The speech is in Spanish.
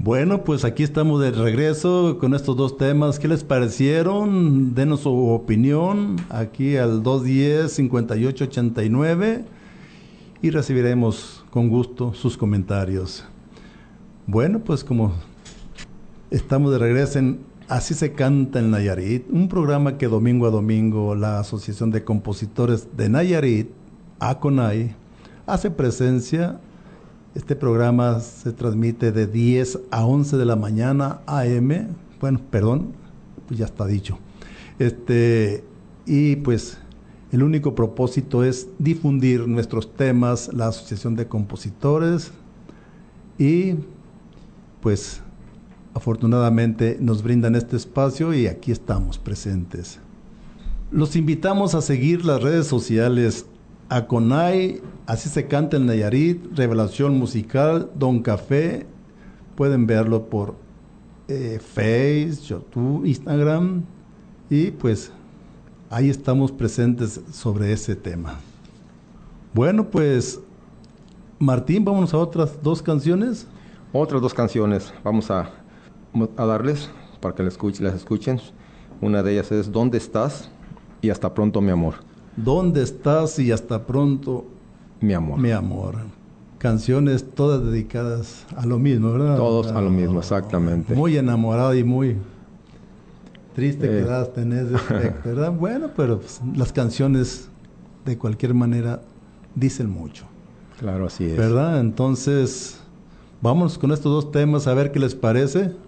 Bueno, pues aquí estamos de regreso con estos dos temas. ¿Qué les parecieron? Denos su opinión aquí al 210-5889 y recibiremos con gusto sus comentarios. Bueno, pues como estamos de regreso en Así se canta en Nayarit, un programa que domingo a domingo la Asociación de Compositores de Nayarit, ACONAI, hace presencia. Este programa se transmite de 10 a 11 de la mañana AM. Bueno, perdón, pues ya está dicho. Y pues el único propósito es difundir nuestros temas, la Asociación de Compositores, y pues afortunadamente nos brindan este espacio y aquí estamos presentes. Los invitamos a seguir las redes sociales ACONAI, Así se canta en Nayarit, Revelación Musical, Don Café. Pueden verlo por Face, YouTube, Instagram, y pues ahí estamos presentes sobre ese tema. Bueno, pues Martín, vámonos a otras dos canciones. Otras dos canciones vamos a darles para que las escuchen. Una de ellas es ¿Dónde estás? Y Hasta pronto, mi amor. ¿Dónde estás? Y hasta pronto, mi amor. Mi amor. Canciones todas dedicadas a lo mismo, ¿verdad? Todos a lo mismo, exactamente. Muy enamorada y muy triste quedaste en ese aspecto, ¿verdad? Bueno, pero pues, las canciones de cualquier manera dicen mucho. Claro, así es. ¿Verdad? Entonces, vamos con estos dos temas a ver qué les parece.